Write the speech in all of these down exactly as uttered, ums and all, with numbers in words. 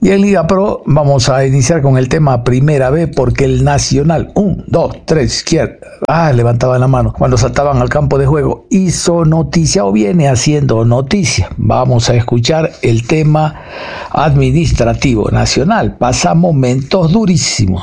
Y en Liga Pro vamos a iniciar con el tema Primera B porque el Nacional, un, dos, tres, izquierda, ah, levantaban la mano cuando saltaban al campo de juego, hizo noticia o viene haciendo noticia. Vamos a escuchar el tema administrativo nacional. Pasa momentos durísimos.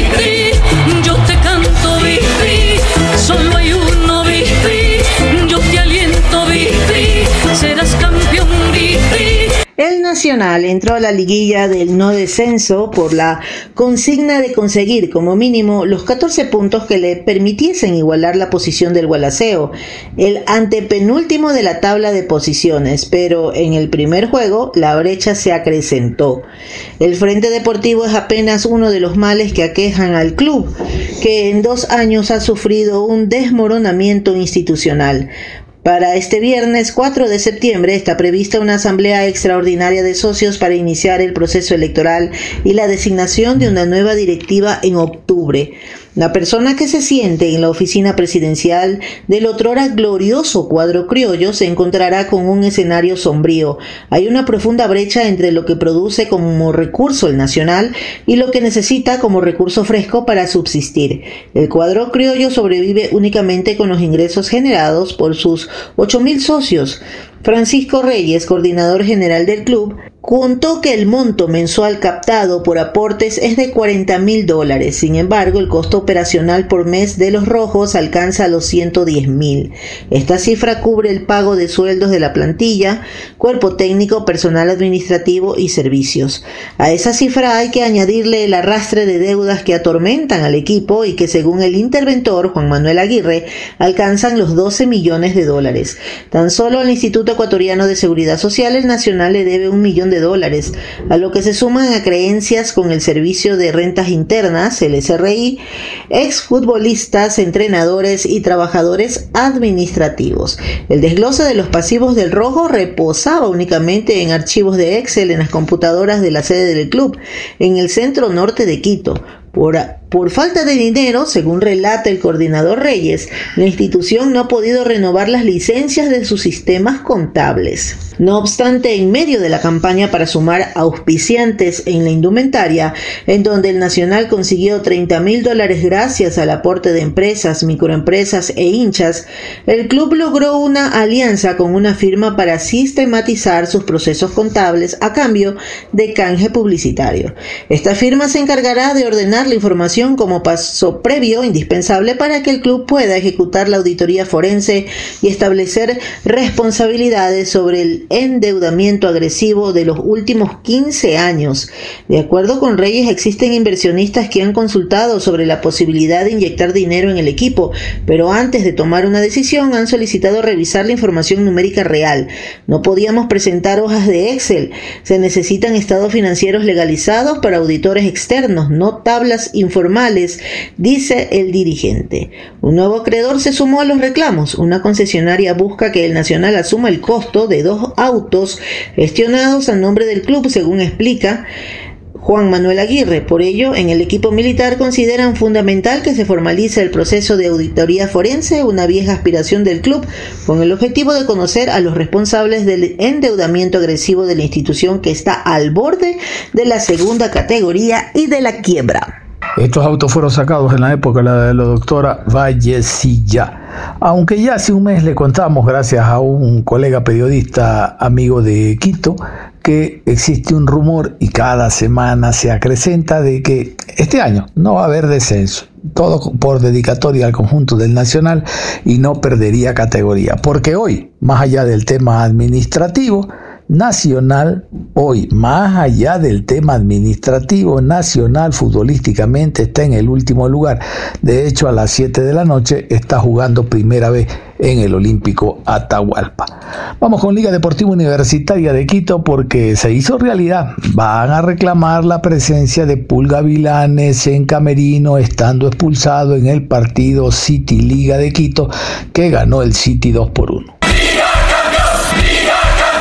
Yo te canto, Victory, solo hay uno, Victory, yo te aliento, Victory, serás campeón, Victory. El Nacional entró a la liguilla del no descenso por la consigna de conseguir como mínimo los catorce puntos que le permitiesen igualar la posición del Gualaceo, el antepenúltimo de la tabla de posiciones, pero en el primer juego la brecha se acrecentó. El Frente Deportivo es apenas uno de los males que aquejan al club, que en dos años ha sufrido un desmoronamiento institucional. Para este viernes cuatro de septiembre está prevista una asamblea extraordinaria de socios para iniciar el proceso electoral y la designación de una nueva directiva en octubre. La persona que se siente en la oficina presidencial del otrora glorioso cuadro criollo se encontrará con un escenario sombrío. Hay una profunda brecha entre lo que produce como recurso el Nacional y lo que necesita como recurso fresco para subsistir. El cuadro criollo sobrevive únicamente con los ingresos generados por sus ocho mil socios. Francisco Reyes, coordinador general del club, contó que el monto mensual captado por aportes es de cuarenta mil dólares. Sin embargo, el costo operacional por mes de los rojos alcanza los ciento diez mil. Esta cifra cubre el pago de sueldos de la plantilla, cuerpo técnico, personal administrativo y servicios. A esa cifra hay que añadirle el arrastre de deudas que atormentan al equipo y que, según el interventor Juan Manuel Aguirre, alcanzan los doce millones de dólares. Tan solo al Instituto Ecuatoriano de Seguridad Social, el Nacional le debe un millón de dólares, a lo que se suman a creencias con el Servicio de Rentas Internas, el S R I, exfutbolistas, entrenadores y trabajadores administrativos. El desglose de los pasivos del rojo reposaba únicamente en archivos de Excel en las computadoras de la sede del club, en el centro norte de Quito. Por, por falta de dinero, según relata el coordinador Reyes, la institución no ha podido renovar las licencias de sus sistemas contables. No obstante, en medio de la campaña para sumar auspiciantes en la indumentaria, en donde el Nacional consiguió treinta mil dólares gracias al aporte de empresas, microempresas e hinchas, el club logró una alianza con una firma para sistematizar sus procesos contables a cambio de canje publicitario. Esta firma se encargará de ordenar la información como paso previo indispensable para que el club pueda ejecutar la auditoría forense y establecer responsabilidades sobre el endeudamiento agresivo de los últimos quince años. De acuerdo con Reyes, existen inversionistas que han consultado sobre la posibilidad de inyectar dinero en el equipo, pero antes de tomar una decisión han solicitado revisar la información numérica real. No podíamos presentar hojas de Excel. Se necesitan estados financieros legalizados para auditores externos, no tablas informales, dice el dirigente. Un nuevo acreedor se sumó a los reclamos. Una concesionaria busca que el Nacional asuma el costo de dos autos gestionados a nombre del club, según explica Juan Manuel Aguirre. Por ello, en el equipo militar consideran fundamental que se formalice el proceso de auditoría forense, una vieja aspiración del club, con el objetivo de conocer a los responsables del endeudamiento agresivo de la institución que está al borde de la segunda categoría y de la quiebra. Estos autos fueron sacados en la época de la doctora Vallecilla. Aunque ya hace un mes le contamos, gracias a un colega periodista amigo de Quito, que existe un rumor y cada semana se acrecenta de que este año no va a haber descenso. Todo por dedicatoria al conjunto del Nacional y no perdería categoría. Porque hoy, más allá del tema administrativo, Nacional, hoy, más allá del tema administrativo, Nacional futbolísticamente está en el último lugar. De hecho, a las siete de la noche está jugando primera vez en el Olímpico Atahualpa. Vamos con Liga Deportiva Universitaria de Quito porque se hizo realidad. Van a reclamar la presencia de Pulga Vilanes en camerino, estando expulsado en el partido City Liga de Quito, que ganó el City dos por uno.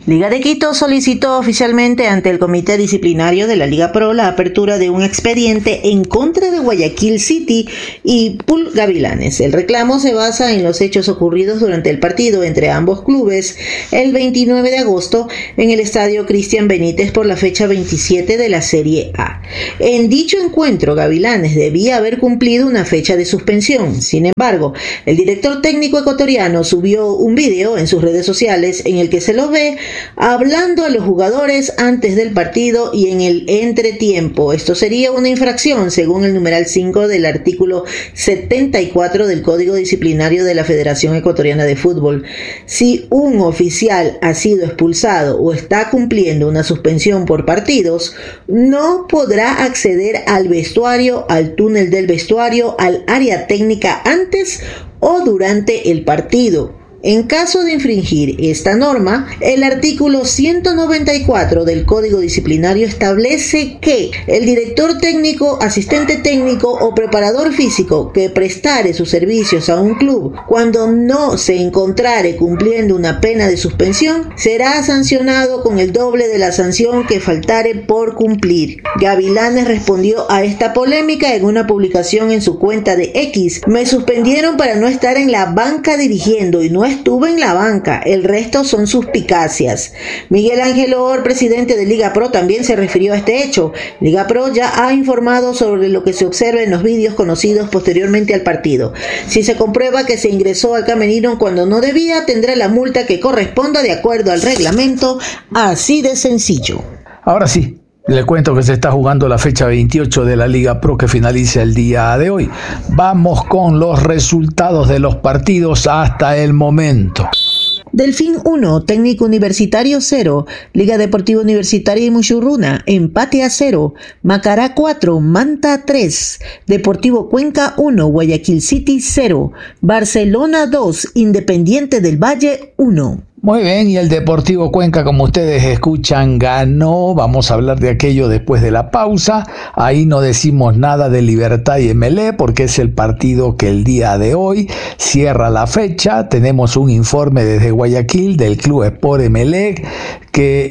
Liga de Quito solicitó oficialmente ante el Comité Disciplinario de la Liga Pro la apertura de un expediente en contra de Guayaquil City y Pool Gavilanes. El reclamo se basa en los hechos ocurridos durante el partido entre ambos clubes el veintinueve de agosto en el estadio Cristian Benítez por la fecha veintisiete de la Serie A. En dicho encuentro, Gavilanes debía haber cumplido una fecha de suspensión. Sin embargo, el director técnico ecuatoriano subió un video en sus redes sociales en el que se lo ve hablando a los jugadores antes del partido y en el entretiempo. Esto sería una infracción según el numeral cinco del artículo setenta y cuatro del Código Disciplinario de la Federación Ecuatoriana de Fútbol. Si un oficial ha sido expulsado o está cumpliendo una suspensión por partidos, no podrá acceder al vestuario, al túnel del vestuario, al área técnica antes o durante el partido. En caso de infringir esta norma, el artículo ciento noventa y cuatro del Código Disciplinario establece que el director técnico, asistente técnico o preparador físico que prestare sus servicios a un club cuando no se encontrare cumpliendo una pena de suspensión, será sancionado con el doble de la sanción que faltare por cumplir. Gavilanes respondió a esta polémica en una publicación en su cuenta de X. Me suspendieron para no estar en la banca dirigiendo y no estuve en la banca, el resto son suspicacias. Miguel Ángel Or, presidente de Liga Pro, también se refirió a este hecho. Liga Pro ya ha informado sobre lo que se observa en los vídeos conocidos posteriormente al partido. Si se comprueba que se ingresó al camerino cuando no debía, tendrá la multa que corresponda de acuerdo al reglamento, así de sencillo. Ahora sí, le cuento que se está jugando la fecha veintiocho de la Liga Pro que finaliza el día de hoy. Vamos con los resultados de los partidos hasta el momento. Delfín uno, Técnico Universitario cero, Liga Deportiva Universitaria y Muchurruna, empate a cero, Macará cuatro, Manta tres, Deportivo Cuenca uno, Guayaquil City cero, Barcelona dos, Independiente del Valle uno. Muy bien, y el Deportivo Cuenca, como ustedes escuchan, ganó. Vamos a hablar de aquello después de la pausa. Ahí no decimos nada de Libertad y Emelec porque es el partido que el día de hoy cierra la fecha. Tenemos un informe desde Guayaquil del Club Sport Emelec que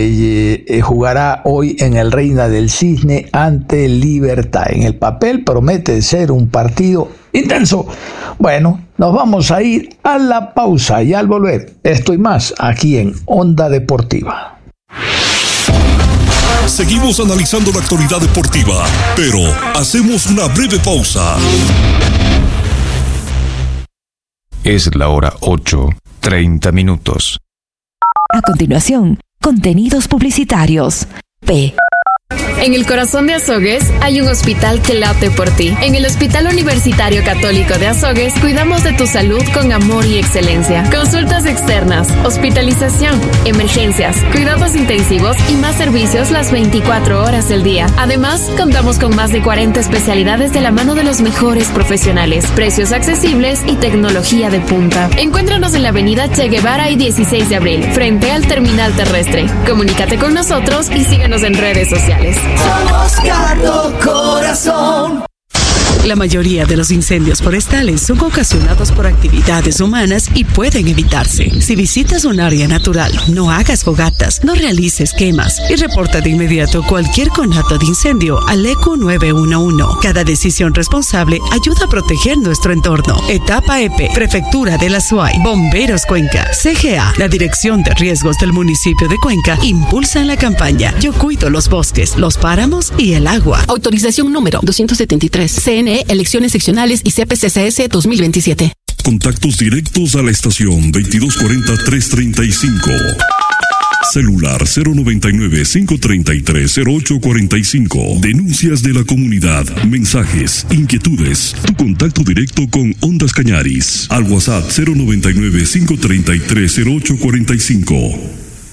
eh, eh, jugará hoy en el Reina del Cisne ante Libertad. En el papel promete ser un partido intenso. Bueno, nos vamos a ir a la pausa y al volver estoy más aquí en Onda Deportiva. Seguimos analizando la actualidad deportiva, pero hacemos una breve pausa. Es la hora ocho, treinta minutos. A continuación, contenidos publicitarios. P. En el corazón de Azogues hay un hospital que late por ti. En el Hospital Universitario Católico de Azogues cuidamos de tu salud con amor y excelencia. Consultas externas, hospitalización, emergencias, cuidados intensivos y más servicios las veinticuatro horas del día. Además, contamos con más de cuarenta especialidades de la mano de los mejores profesionales, precios accesibles y tecnología de punta. Encuéntranos en la avenida Che Guevara y dieciséis de abril, frente al terminal terrestre. Comunícate con nosotros y síguenos en redes sociales. Somos Cardo Corazón. La mayoría de los incendios forestales son ocasionados por actividades humanas y pueden evitarse. Si visitas un área natural, no hagas fogatas, no realices quemas y reporta de inmediato cualquier conato de incendio al E Q nueve uno uno. Cada decisión responsable ayuda a proteger nuestro entorno. Etapa E P, Prefectura de la S U A Y, Bomberos Cuenca, C G A, la Dirección de Riesgos del municipio de Cuenca, impulsan la campaña Yo cuido los bosques, los páramos y el agua. Autorización número doscientos setenta y tres. C N E, Elecciones Seccionales y C P C C S dos mil veintisiete. Contactos directos a la estación veintidós cuarenta, trescientos treinta y cinco. Celular cero noventa y nueve, cinco treinta y tres, cero ocho cuarenta y cinco. Denuncias de la comunidad, mensajes, inquietudes. Tu contacto directo con Ondas Cañaris. Al WhatsApp cero noventa y nueve, cinco treinta y tres, cero ocho cuarenta y cinco.